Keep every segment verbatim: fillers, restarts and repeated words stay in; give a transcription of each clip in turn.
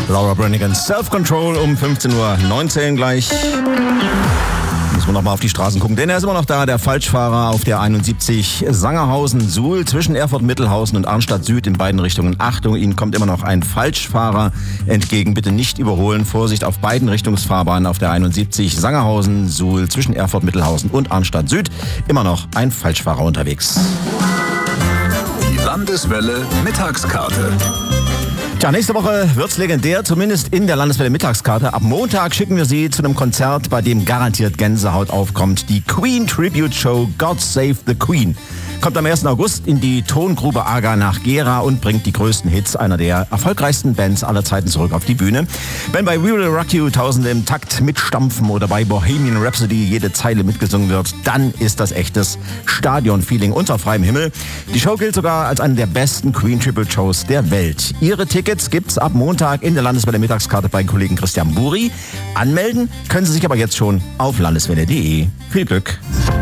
Laura Branigan, Self-Control um fünfzehn Uhr neunzehn gleich. Müssen wir nochmal auf die Straßen gucken, denn er ist immer noch da, der Falschfahrer auf der einundsiebzig Sangerhausen-Suhl zwischen Erfurt-Mittelhausen und Arnstadt-Süd in beiden Richtungen. Achtung, Ihnen kommt immer noch ein Falschfahrer entgegen. Bitte nicht überholen. Vorsicht auf beiden Richtungsfahrbahnen auf der einundsiebzig Sangerhausen-Suhl zwischen Erfurt-Mittelhausen und Arnstadt-Süd. Immer noch ein Falschfahrer unterwegs. Die Landeswelle Mittagskarte. Tja, nächste Woche wird's legendär, zumindest in der Landeswelle Mittagskarte. Ab Montag schicken wir Sie zu einem Konzert, bei dem garantiert Gänsehaut aufkommt. Die Queen Tribute Show God Save the Queen kommt am ersten August in die Tongrube Aga nach Gera und bringt die größten Hits einer der erfolgreichsten Bands aller Zeiten zurück auf die Bühne. Wenn bei We Will Rock You Tausende im Takt mitstampfen oder bei Bohemian Rhapsody jede Zeile mitgesungen wird, dann ist das echtes Stadion-Feeling unter freiem Himmel. Die Show gilt sogar als eine der besten Queen Tribute Shows der Welt. Ihre Tickets gibt's ab Montag in der Landeswelle Mittagskarte bei Kollegen Christian Buri. Anmelden können Sie sich aber jetzt schon auf landeswelle punkt de. Viel Glück!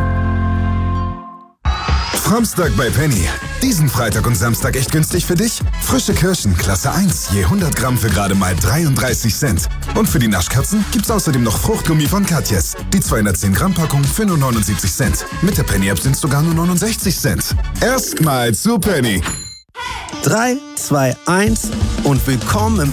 Samstag bei Penny. Diesen Freitag und Samstag echt günstig für dich? Frische Kirschen, Klasse eins, je hundert Gramm für gerade mal dreiunddreißig Cent. Und für die Naschkatzen gibt's außerdem noch Fruchtgummi von Katjes. Die zweihundertzehn Gramm Packung für nur neunundsiebzig Cent. Mit der Penny-App sind's sogar nur neunundsechzig Cent. Erstmal zu Penny. drei, zwei, eins und willkommen im